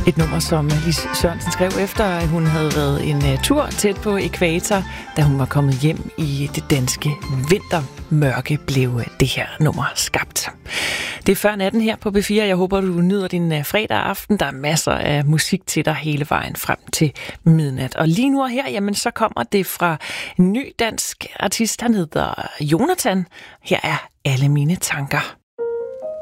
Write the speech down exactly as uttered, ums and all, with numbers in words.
Et nummer, som Lis Sørensen skrev efter, at hun havde været en uh, tur tæt på ækvator, da hun var kommet hjem i det danske vintermørke, blev det her nummer skabt. Det er før natten her på B fire. Jeg håber, du nyder din uh, fredag aften. Der er masser af musik til dig hele vejen frem til midnat. Og lige nu her, jamen, så kommer det fra en ny dansk artist. Han hedder Jonathan. Her er Alle mine tanker.